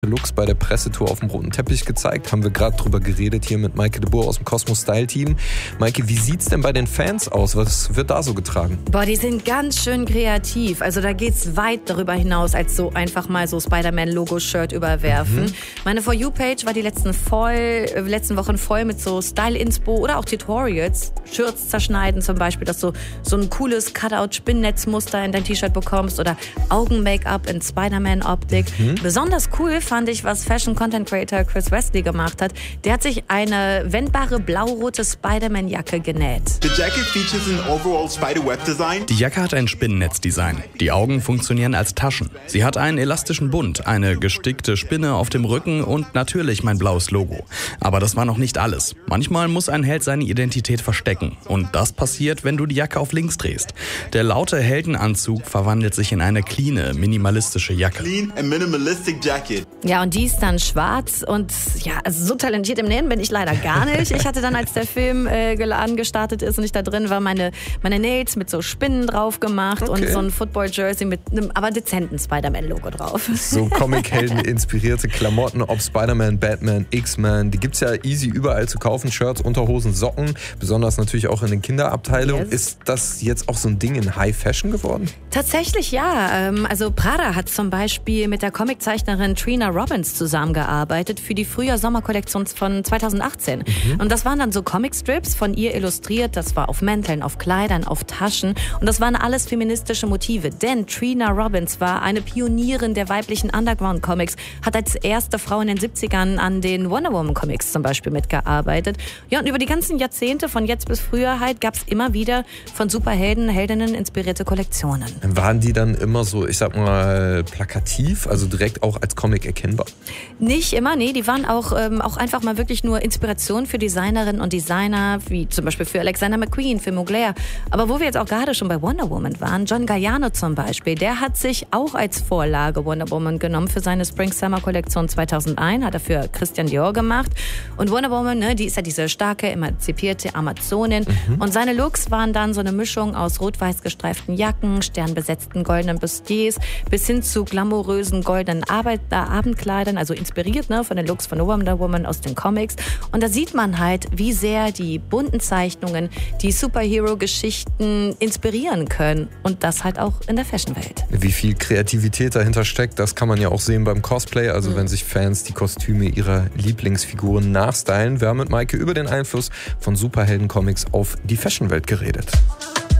Looks bei der Pressetour auf dem roten Teppich gezeigt. Haben wir gerade drüber geredet hier mit Maike de Boer aus dem Cosmos Style Team. Maike, wie sieht's denn bei den Fans aus? Was wird da so getragen? Boah, die sind ganz schön kreativ. Also da geht's weit darüber hinaus, als so einfach mal so Spider-Man-Logo-Shirt überwerfen. Meine For You-Page war die letzten Wochen voll mit so Style-Inspo oder auch Tutorials. Shirts zerschneiden zum Beispiel, dass du so ein cooles Cutout-Spinnnetzmuster in dein T-Shirt bekommst oder Augen-Make-up in Spider-Man-Optik. Besonders cool fand ich, was Fashion-Content-Creator Chris Wesley gemacht hat. Der hat sich eine wendbare blau-rote Spider-Man-Jacke genäht. The jacket features an overall spider-web-design. Die Jacke hat ein Spinnennetzdesign. Die Augen funktionieren als Taschen. Sie hat einen elastischen Bund, eine gestickte Spinne auf dem Rücken und natürlich mein blaues Logo. Aber das war noch nicht alles. Manchmal muss ein Held seine Identität verstecken. Und das passiert, wenn du die Jacke auf links drehst. Der laute Heldenanzug verwandelt sich in eine cleane, minimalistische Jacke. Clean and minimalistic jacket. Ja, und die ist dann schwarz und ja, also so talentiert im Nähen bin ich leider gar nicht. Ich hatte dann, als der Film angestartet ist und ich da drin war, meine Nails mit so Spinnen drauf gemacht und so ein Football-Jersey mit einem aber dezenten Spider-Man-Logo drauf. So Comic-Helden-inspirierte Klamotten, ob Spider-Man, Batman, X-Men, die gibt's ja easy überall zu kaufen. Shirts, Unterhosen, Socken, besonders natürlich auch in den Kinderabteilungen. Yes. Ist das jetzt auch so ein Ding in High Fashion geworden? Tatsächlich ja. Also Prada hat zum Beispiel mit der Comiczeichnerin Trina Robbins zusammengearbeitet für die Frühjahr-Sommerkollektion von 2018. Und das waren dann so Comicstrips von ihr illustriert. Das war auf Mänteln, auf Kleidern, auf Taschen. Und das waren alles feministische Motive. Denn Trina Robbins war eine Pionierin der weiblichen Underground-Comics, hat als erste Frau in den 70ern an den Wonder Woman-Comics zum Beispiel mitgearbeitet. Ja, und über die ganzen Jahrzehnte, von jetzt bis früher halt, gab es immer wieder von Superhelden, Heldinnen inspirierte Kollektionen. Waren die dann immer so, ich sag mal, plakativ, also direkt auch als Comic erkennbar? Nicht immer, nee, die waren auch einfach mal wirklich nur Inspiration für Designerinnen und Designer, wie zum Beispiel für Alexander McQueen, für Mugler. Aber wo wir jetzt auch gerade schon bei Wonder Woman waren, John Galliano zum Beispiel, der hat sich auch als Vorlage Wonder Woman genommen für seine Spring-Summer-Kollektion 2001, hat er für Christian Dior gemacht. Und Wonder Woman, ne, die ist ja diese starke, emanzipierte Amazonin. Und seine Looks waren dann so eine Mischung aus rot-weiß gestreiften Jacken, sternbesetzten goldenen Bustiers bis hin zu glamourösen goldenen Abendkleidern, also inspiriert, ne, von den Looks von Wonder Woman aus den Comics. Und da sieht man halt, wie sehr die bunten Zeichnungen, die Superhero-Geschichten inspirieren können. Und das halt auch in der Fashion-Welt. Wie viel Kreativität dahinter steckt, das kann man ja auch sehen beim Cosplay. Also wenn sich Fans die Kostüme ihrer Lieblingsfiguren nachstylen. Wir haben mit Maike über den Einfluss von Superhelden-Comics auf die Fashion-Welt geredet.